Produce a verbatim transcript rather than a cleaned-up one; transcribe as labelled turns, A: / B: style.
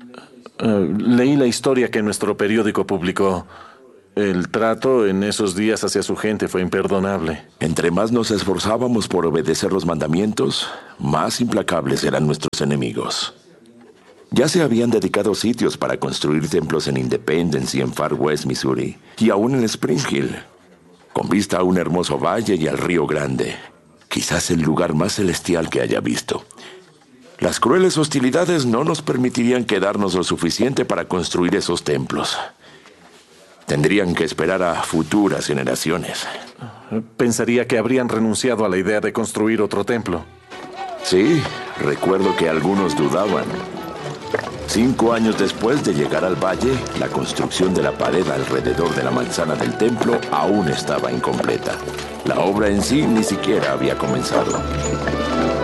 A: Uh, leí la historia que nuestro periódico publicó. El trato en esos días hacia su gente fue imperdonable.
B: Entre más nos esforzábamos por obedecer los mandamientos, más implacables eran nuestros enemigos. Ya se habían dedicado sitios para construir templos en Independence y en Far West, Missouri, y aún en Spring Hill, con vista a un hermoso valle y al Río Grande, quizás el lugar más celestial que haya visto. Las crueles hostilidades no nos permitirían quedarnos lo suficiente para construir esos templos. Tendrían que esperar a futuras generaciones.
A: Pensaría que habrían renunciado a la idea de construir otro templo.
B: Sí, recuerdo que algunos dudaban. Cinco años después de llegar al valle, la construcción de la pared alrededor de la manzana del templo aún estaba incompleta. La obra en sí ni siquiera había comenzado.